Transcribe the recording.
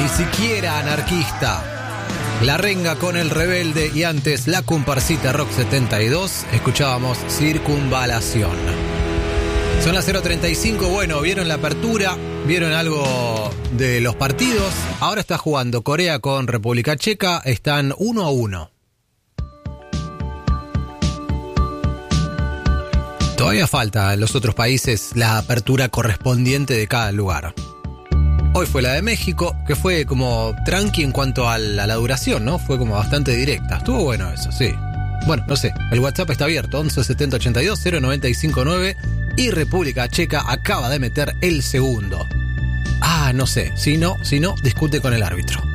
siquiera anarquista. La Renga con El Rebelde y antes La Comparsita Rock 72 escuchábamos Circunvalación. Son las 0:35, bueno, vieron la apertura, vieron algo de los partidos. Ahora está jugando Corea con República Checa, están 1-1. Todavía falta en los otros países la apertura correspondiente de cada lugar. Hoy fue la de México, que fue como tranqui en cuanto a la duración, ¿no? Fue como bastante directa. Estuvo bueno eso, sí. Bueno, no sé, el WhatsApp está abierto, 11 70 82 0959 y República Checa acaba de meter el segundo. No sé, si no, discute con el árbitro.